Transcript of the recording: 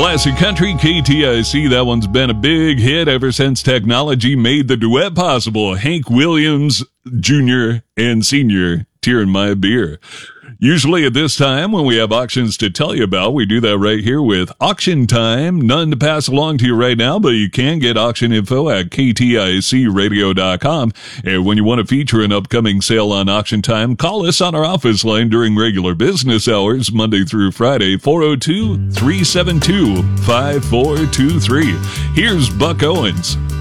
Classic Country, KTIC. That one's been a big hit ever since technology made the duet possible. Hank Williams Jr. and Sr. Tearing My Beer. Usually at this time, when we have auctions to tell you about, we do that right here with Auction Time. None to pass along to you right now, but you can get auction info at kticradio.com. And when you want to feature an upcoming sale on Auction Time, call us on our office line during regular business hours, Monday through Friday, 402-372-5423. Here's Buck Owens.